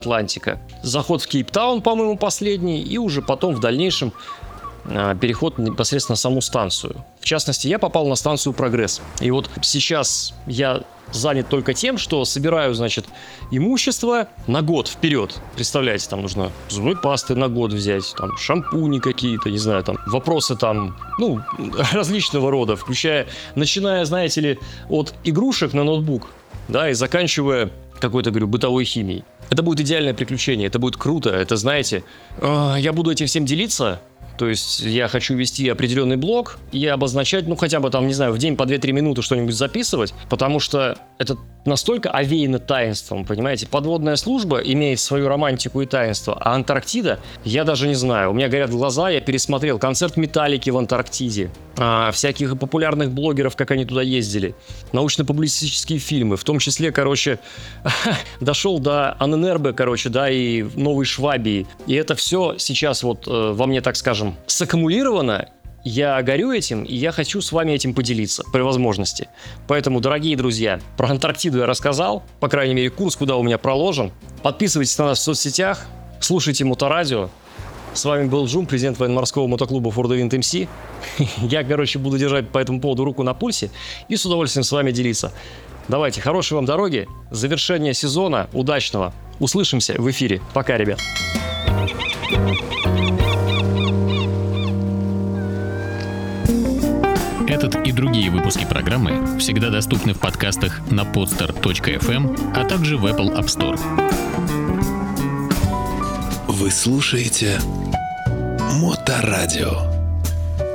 Атлантика. Заход в Кейптаун, по-моему, последний, и уже потом в дальнейшем переход непосредственно на саму станцию. В частности, я попал на станцию «Прогресс». И вот сейчас я занят только тем, что собираю, значит, имущество на год вперед. Представляете, там нужно зубной пасты на год взять, там шампуни какие-то, не знаю, там вопросы там, различного рода, начиная, знаете ли, от игрушек на ноутбук, да, и заканчивая какой-то, говорю, бытовой химией. Это будет идеальное приключение, это будет круто, это, знаете, я буду этим всем делиться. То есть я хочу вести определенный блог и обозначать, хотя бы там, не знаю, в день по 2-3 минуты что-нибудь записывать, потому что это настолько овеяно таинством, понимаете? Подводная служба имеет свою романтику и таинство, а Антарктида, я даже не знаю, у меня горят глаза, я пересмотрел концерт Металлики в Антарктиде, всяких популярных блогеров, как они туда ездили, научно-публицистические фильмы, в том числе, дошел до Анненербе, и Новой Швабии, и это все сейчас вот во мне, так скажем, саккумулировано. Я горю этим, и я хочу с вами этим поделиться при возможности. Поэтому, дорогие друзья, про Антарктиду я рассказал, по крайней мере, курс, куда у меня проложен. Подписывайтесь на нас в соцсетях, слушайте Моторадио. С вами был Джум, президент военно-морского мотоклуба For the Wind MC. Я, буду держать по этому поводу руку на пульсе и с удовольствием с вами делиться. Давайте, хорошей вам дороги, завершения сезона, удачного. Услышимся в эфире. Пока, ребят. Этот и другие выпуски программы всегда доступны в подкастах на podster.fm, а также в Apple App Store. Вы слушаете Моторадио.